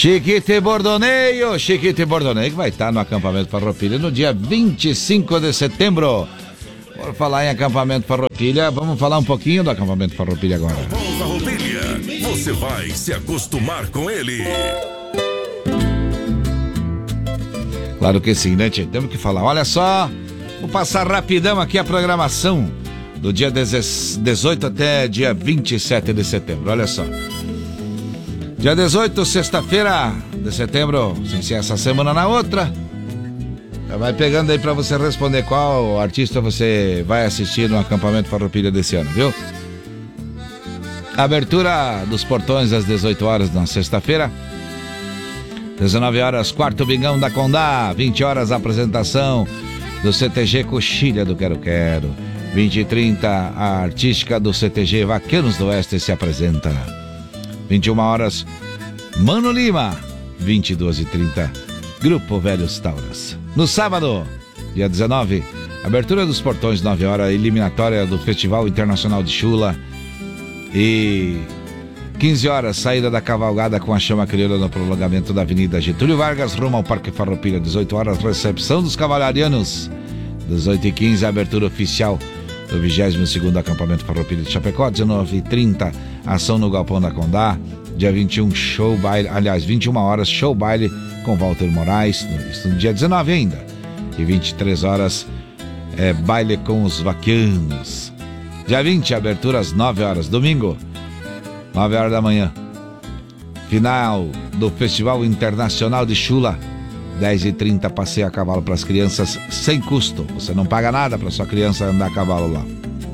Chiquito Bordoneio que vai estar no acampamento Farroupilha no dia 25 de setembro. Por falar em acampamento Farroupilha, vamos falar um pouquinho do acampamento Farroupilha agora. Farroupilha, você vai se acostumar com ele. Claro que sim, né, tchê? Temos que falar. Olha só, vou passar rapidão aqui a programação do dia 18 até dia 27 de setembro. Olha só. Dia 18, sexta-feira de setembro, sem ser essa semana na outra. Já vai pegando aí pra você responder qual artista você vai assistir no acampamento Farroupilha desse ano, viu? Abertura dos portões às 18 horas na sexta-feira. 19 horas, quarto Bingão da Condá. 20 horas, apresentação do CTG Coxilha do Quero Quero. 20h30, a artística do CTG Vaqueiros do Oeste se apresenta. 21 horas, Mano Lima. 22h30, Grupo Velhos Tauras. No sábado, dia 19, abertura dos portões, 9 horas, eliminatória do Festival Internacional de Chula. E 15 horas, saída da cavalgada com a chama crioula no prolongamento da Avenida Getúlio Vargas, rumo ao Parque Farroupilha. 18 horas, recepção dos cavalarianos. 18h15, abertura oficial do 22º acampamento Farroupilha de Chapecó. 19h30, ação no Galpão da Condá. Dia 21, show baile, aliás, 21 horas, show baile com Walter Moraes, isso no dia 19 ainda. E 23 horas, baile com os vaquianos. Dia 20, abertura às 9 horas, domingo, 9 horas da manhã. Final do Festival Internacional de Chula. 10h30, passeio a cavalo para as crianças sem custo. Você não paga nada para sua criança andar a cavalo lá.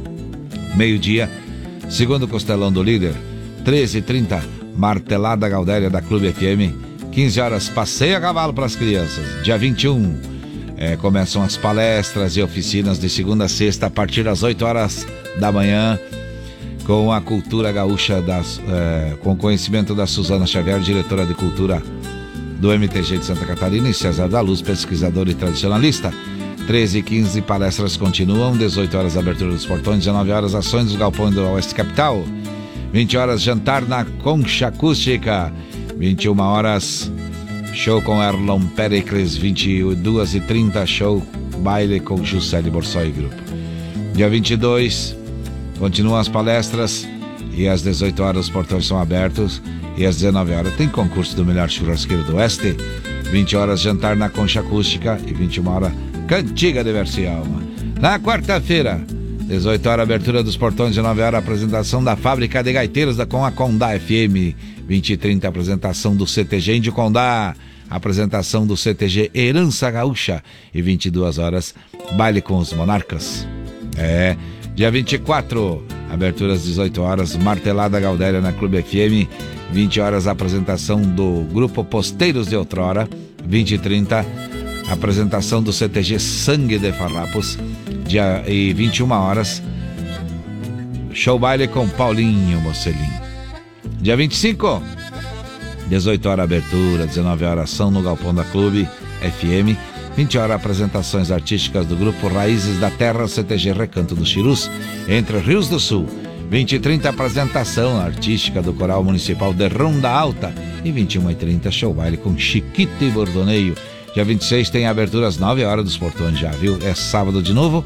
Meio-dia, segundo Costelão do Líder. 13h30, Martelada Gaudéria da Clube FM. 15 horas, passeio a cavalo para as crianças. Dia 21, começam as palestras e oficinas de segunda a sexta a partir das 8 horas da manhã, com a cultura gaúcha, com conhecimento da Suzana Xavier, diretora de cultura do MTG de Santa Catarina, e César da Luz, pesquisador e tradicionalista. 13h15, palestras continuam. 18 horas, abertura dos portões. 19 horas, ações dos galpões do Oeste Capital. 20 horas, jantar na Concha Acústica. 21 horas, show com Erlon Pericles. 22h30, show baile com Juscelie Borsoi e grupo. Dia 22, continuam as palestras, e às 18 horas os portões são abertos. E às 19 horas tem concurso do melhor churrasqueiro do Oeste. 20 horas, jantar na Concha Acústica. E 21 horas, cantiga de verso e alma. Na quarta-feira, 18 horas, abertura dos portões. 19 horas, apresentação da Fábrica de Gaiteiros com a Condá FM. 20h30, apresentação do CTG Índio Condá. Apresentação do CTG Herança Gaúcha. E 22 horas, baile com os Monarcas. Dia 24, abertura às 18 horas, Martelada Gaudéria na Clube FM. 20 horas, apresentação do Grupo Posteiros de Outrora. 20h30, apresentação do CTG Sangue de Farrapos. E 21 horas, show baile com Paulinho Mocelin. Dia 25, 18 horas, abertura. 19 horas, ação no Galpão da Clube FM. 20 horas, apresentações artísticas do Grupo Raízes da Terra, CTG Recanto dos Chirus, Entre Rios do Sul. 20h30, apresentação artística do Coral Municipal de Ronda Alta. E 21h30, show baile com Chiquito e Bordoneio. Dia 26 tem abertura às 9 horas dos portões, já viu? É sábado de novo.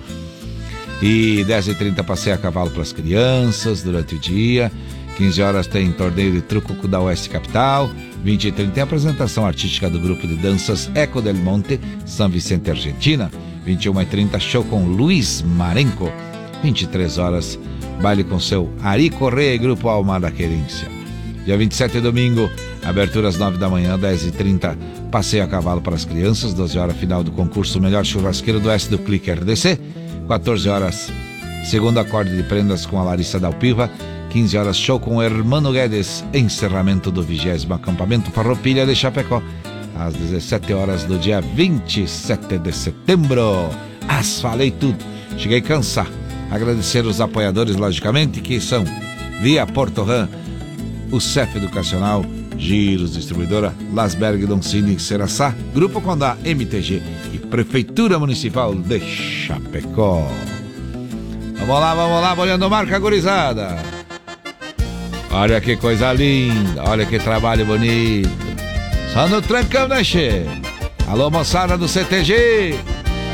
E 10h30, passeio a cavalo para as crianças durante o dia. 15 horas tem torneio de truco da Oeste Capital. 20h30 tem apresentação artística do grupo de danças Eco del Monte, São Vicente, Argentina. 21h30, show com Luiz Marenco. 23 horas, baile com seu Ari Correia e Grupo Alma da Querência. Dia 27, domingo, abertura às 9 da manhã. 10h30, passeio a cavalo para as crianças. 12 horas, final do concurso Melhor Churrasqueiro do Oeste do Clicker DC. 14 horas, segundo acorde de prendas com a Larissa Dalpiva. 15 horas, show com o Hermano Guedes, encerramento do 20º acampamento Farroupilha de Chapecó. Às 17 horas do dia 27 de setembro. Falei tudo, cheguei a cansar. Agradecer os apoiadores, logicamente, que são Via Porto Ram, o CEF Educacional, Giros Distribuidora, Lasberg, Don Cine, Seraçá, Grupo Condá, MTG e Prefeitura Municipal de Chapecó. Vamos lá, olhando marca gurizada. Olha que coisa linda, olha que trabalho bonito. Só no trancão, né, che? Alô, moçada do CTG.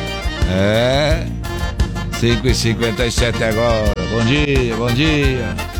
5h57 agora. Bom dia, bom dia.